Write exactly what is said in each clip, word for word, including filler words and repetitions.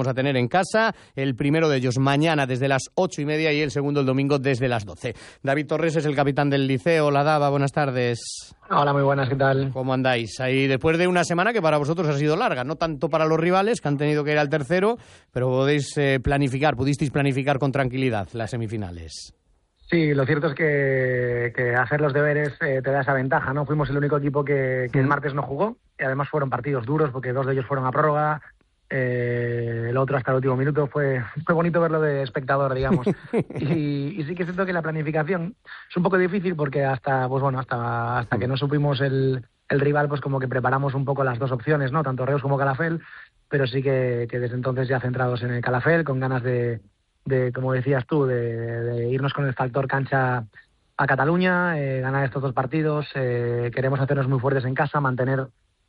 vamos a tener en casa. El primero de ellos mañana desde las ocho y media y el segundo el domingo desde las doce. David Torres es el capitán del Liceo. Hola, Dava, buenas tardes. Hola, muy buenas, ¿qué tal? ¿Cómo andáis? Ahí después de una semana que para vosotros ha sido larga, no tanto para los rivales, que han tenido que ir al tercero, pero podéis eh, planificar, pudisteis planificar con tranquilidad las semifinales. Sí, lo cierto es que, que hacer los deberes eh, te da esa ventaja, ¿no? Fuimos el único equipo que, que el martes no jugó, y además fueron partidos duros, porque dos de ellos fueron a prórroga, eh, el otro hasta el último minuto. Fue, fue bonito verlo de espectador, digamos. y, y sí que siento que la planificación es un poco difícil, porque hasta, pues bueno, hasta, hasta que no supimos el, el rival, pues como que preparamos un poco las dos opciones, ¿no? Tanto Reus como Calafell, pero sí que, que desde entonces ya centrados en el Calafell, con ganas de... de, como decías tú, de, de irnos con el factor cancha a Cataluña, eh, ganar estos dos partidos. Eh, queremos hacernos muy fuertes en casa, mantener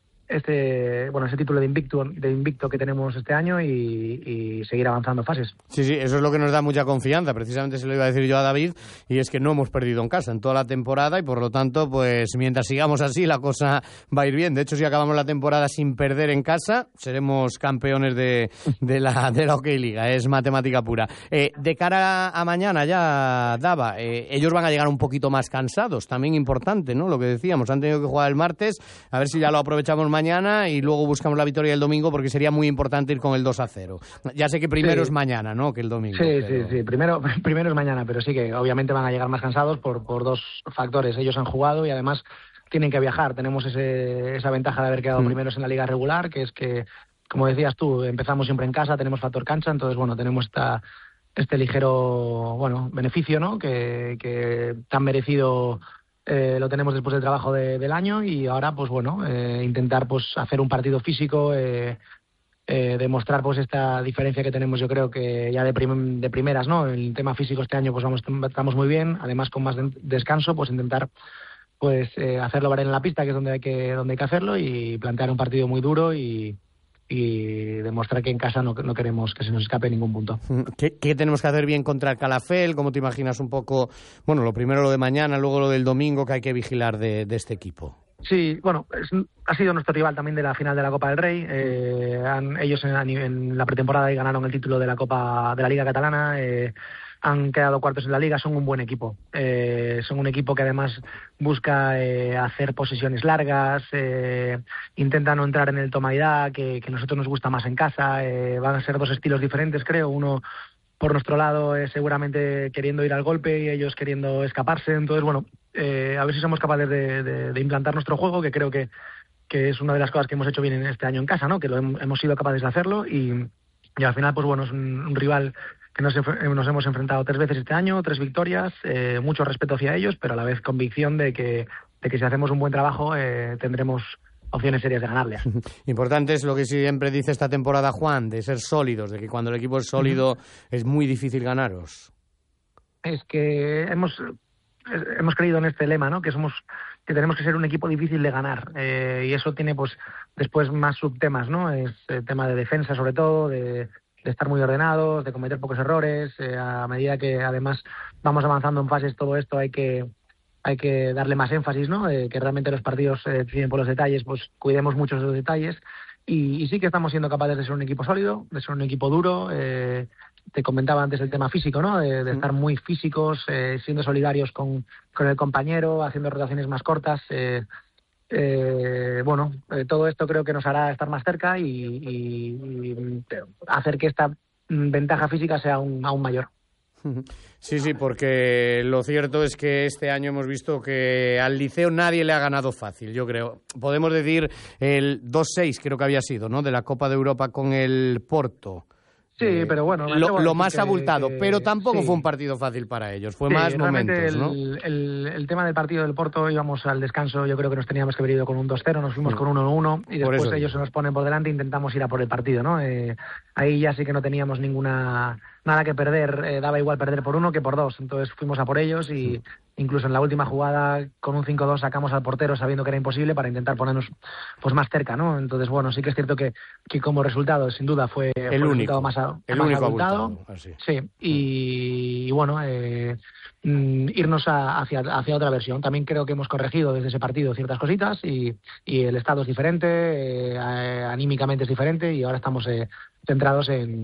este bueno ese título de invicto de invicto que tenemos este año y, y seguir avanzando fases. Sí, sí, eso es lo que nos da mucha confianza. Precisamente se lo iba a decir yo a David, y es que no hemos perdido en casa en toda la temporada y por lo tanto, pues mientras sigamos así la cosa va a ir bien. De hecho, si acabamos la temporada sin perder en casa, seremos campeones de, de la de la Hockey Liga. Es matemática pura. Eh, de cara a mañana ya, Dava, eh, ellos van a llegar un poquito más cansados, también importante, ¿no? Lo que decíamos, han tenido que jugar el martes, a ver si ya lo aprovechamos mañana y luego buscamos la victoria el domingo, porque sería muy importante ir con el dos a cero. Ya sé que primero sí. es mañana, ¿no?, que el domingo. Sí, pero... sí, sí. Primero, primero es mañana, pero sí que obviamente van a llegar más cansados por, por dos factores. Ellos han jugado y además tienen que viajar. Tenemos ese, esa ventaja de haber quedado mm. primeros en la liga regular, que es que, como decías tú, empezamos siempre en casa, tenemos factor cancha, entonces, bueno, tenemos esta, este ligero, bueno, beneficio, ¿no?, que, que tan merecido... Eh, lo tenemos después del trabajo de, del año, y ahora pues bueno, eh, intentar pues hacer un partido físico, eh, eh, demostrar pues esta diferencia que tenemos, yo creo que ya de, prim- de primeras, ¿no? El tema físico este año pues vamos estamos muy bien, además con más de- descanso, pues intentar pues eh, hacerlo valer en la pista, que es donde hay que donde hay que hacerlo, y plantear un partido muy duro y y demostrar que en casa no, no queremos que se nos escape ningún punto. ¿Qué, ¿Qué tenemos que hacer bien contra el Calafell? ¿Cómo te imaginas un poco, bueno, lo primero lo de mañana, luego lo del domingo, que hay que vigilar de, de este equipo? Sí, bueno, es, ha sido nuestro rival también de la final de la Copa del Rey. Eh, han, ellos en, en la pretemporada ganaron el título de la Copa de la Liga Catalana. Eh, han quedado cuartos en la Liga, son un buen equipo. Eh, son un equipo que además busca eh, hacer posesiones largas, eh, intenta no entrar en el toma y da, que, que a nosotros nos gusta más en casa. Eh, van a ser dos estilos diferentes, creo. Uno por nuestro lado eh, seguramente queriendo ir al golpe y ellos queriendo escaparse. Entonces, bueno, eh, a ver si somos capaces de, de, de implantar nuestro juego, que creo que, que es una de las cosas que hemos hecho bien en este año en casa, ¿no? Que lo hem, hemos sido capaces de hacerlo, y, y al final, pues bueno, es un, un rival que nos, nos hemos enfrentado tres veces este año, tres victorias, eh, mucho respeto hacia ellos, pero a la vez convicción de que, de que si hacemos un buen trabajo eh, tendremos opciones serias de ganarle. Importante es lo que siempre dice esta temporada Juan, de ser sólidos, de que cuando el equipo es sólido uh-huh. es muy difícil ganaros. Es que hemos hemos creído en este lema, ¿no?, que somos que tenemos que ser un equipo difícil de ganar, eh, y eso tiene pues después más subtemas, ¿no? Es el tema de defensa, sobre todo, de de estar muy ordenados, de cometer pocos errores. Eh, a medida que además vamos avanzando en fases, todo esto hay que hay que darle más énfasis, ¿no? Eh, que realmente los partidos se eh, deciden por los detalles, pues cuidemos mucho esos detalles, y, y sí que estamos siendo capaces de ser un equipo sólido, de ser un equipo duro. Eh, te comentaba antes el tema físico, ¿no? De, de estar muy físicos, eh, siendo solidarios con, con el compañero, haciendo rotaciones más cortas. Eh, Eh, bueno, eh, todo esto creo que nos hará estar más cerca y, y, y hacer que esta ventaja física sea aún, aún mayor. Sí, sí, porque lo cierto es que este año hemos visto que al Liceo nadie le ha ganado fácil, yo creo. Podemos decir el dos seis, creo que había sido, ¿no?, de la Copa de Europa con el Porto. Sí, eh, pero bueno... Lo, lo más que, abultado, que, pero tampoco sí. fue un partido fácil para ellos, fue sí, más momentos, el, ¿no? El, el tema del partido del Porto, íbamos al descanso, yo creo que nos teníamos que haber ido con un dos cero, nos fuimos sí. con uno uno, y después ellos se nos ponen por delante e intentamos ir a por el partido, ¿no? Eh, ahí ya sí que no teníamos ninguna... nada que perder, eh, daba igual perder por uno que por dos, entonces fuimos a por ellos y... Sí. Incluso en la última jugada con un cinco dos sacamos al portero sabiendo que era imposible para intentar ponernos pues más cerca, ¿no? Entonces, bueno, sí que es cierto que, que como resultado, sin duda, fue el, fue el único, resultado más, a, el más único abultado. abultado así. Sí, y, y bueno, eh, mm, irnos a, hacia, hacia otra versión. También creo que hemos corregido desde ese partido ciertas cositas y, y el estado es diferente, eh, anímicamente es diferente, y ahora estamos eh, centrados en